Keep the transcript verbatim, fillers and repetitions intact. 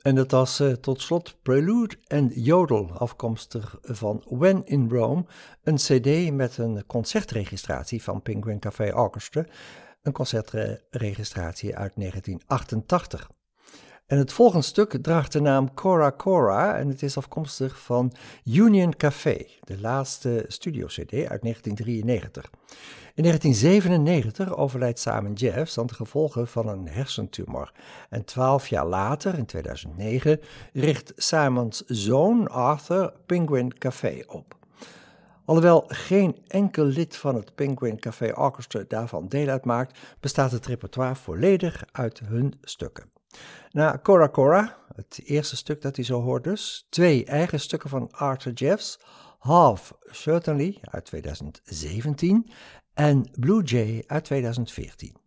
En dat was uh, tot slot Prelude and Jodel, afkomstig van When in Rome, een cd met een concertregistratie van Penguin Café Orchestra, een concertregistratie uit negentien achtentachtig. En het volgende stuk draagt de naam Cora Cora en het is afkomstig van Union Café, de laatste studio-cd uit negentien drieënnegentig. In negentien zevenennegentig overlijdt Simon Jeffs aan de gevolgen van een hersentumor. En twaalf jaar later, in tweeduizend negen, richt Simons zoon Arthur Penguin Café op. Alhoewel geen enkel lid van het Penguin Café Orchestra daarvan deel uitmaakt, bestaat het repertoire volledig uit hun stukken. Na Cora Cora, het eerste stuk dat hij zo hoort dus, twee eigen stukken van Arthur Jeffs, Half Certainly uit tweeduizend zeventien en Blue Jay uit tweeduizend veertien.